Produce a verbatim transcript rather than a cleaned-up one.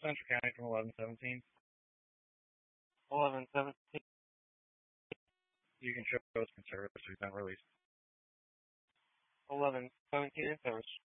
Central County from eleven seventeen. eleven seventeen. You can show us conservatory, not released. eleven seventeen in service.